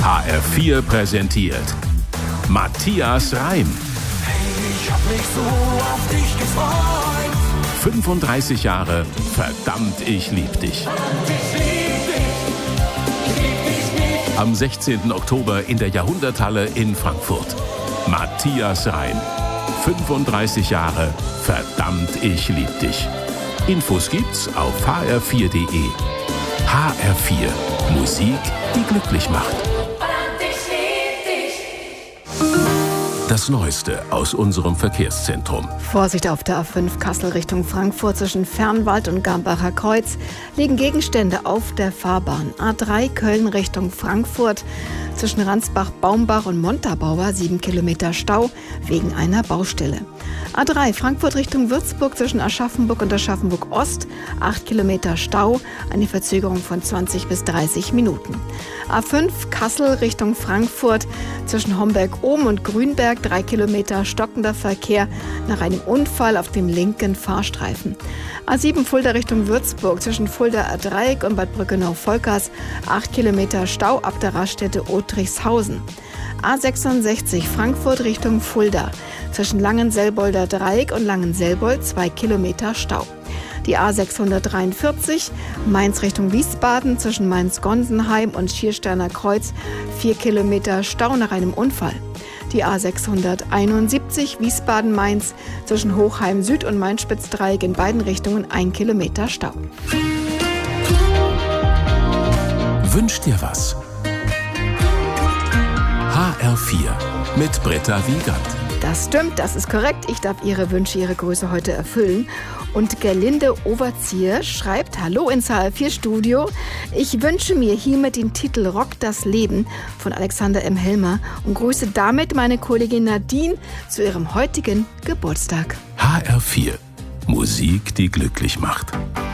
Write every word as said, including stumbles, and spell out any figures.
H R vier präsentiert Matthias Reim. Hey, ich hab mich so auf dich gefreut. fünfunddreißig Jahre, verdammt, ich lieb dich. Und ich lieb dich, ich lieb dich nicht. Am sechzehnten Oktober in der Jahrhunderthalle in Frankfurt. Matthias Reim. fünfunddreißig Jahre, verdammt, ich lieb dich. Infos gibt's auf h r vier punkt d e. H R vier. Musik, die glücklich macht. Das Neueste aus unserem Verkehrszentrum. Vorsicht auf der A fünf Kassel Richtung Frankfurt zwischen Fernwald und Gambacher Kreuz liegen Gegenstände auf der Fahrbahn. A drei Köln Richtung Frankfurt zwischen Ransbach, Baumbach und Montabaur sieben Kilometer Stau wegen einer Baustelle. A drei Frankfurt Richtung Würzburg zwischen Aschaffenburg und Aschaffenburg Ost acht Kilometer Stau, eine Verzögerung von zwanzig bis dreißig Minuten. A fünf Kassel Richtung Frankfurt zwischen Homberg-Ohm und Grünberg drei Kilometer stockender Verkehr nach einem Unfall auf dem linken Fahrstreifen. A sieben Fulda Richtung Würzburg zwischen Fulda-Dreieck und Bad Brückenau-Volkers acht Kilometer Stau ab der Raststätte Otrichshausen. A sechsundsechzig Frankfurt Richtung Fulda zwischen Langenselbolder Dreieck und Langenselbold zwei Kilometer Stau. Die A sechshundertdreiundvierzig Mainz Richtung Wiesbaden zwischen Mainz-Gonsenheim und Schiersteiner Kreuz vier Kilometer Stau nach einem Unfall. Die A sechshunderteinundsiebzig Wiesbaden-Mainz zwischen Hochheim Süd und Mainz-Spitzdreieck in beiden Richtungen ein Kilometer Stau. Wünsch dir was? H R vier mit Britta Wiegand. Das stimmt, das ist korrekt. Ich darf Ihre Wünsche, Ihre Größe heute erfüllen. Und Gerlinde Overzier schreibt: Hallo ins H R vier Studio. Ich wünsche mir hiermit den Titel Rock das Leben von Alexander M. Helmer und grüße damit meine Kollegin Nadine zu ihrem heutigen Geburtstag. H R vier. Musik, die glücklich macht.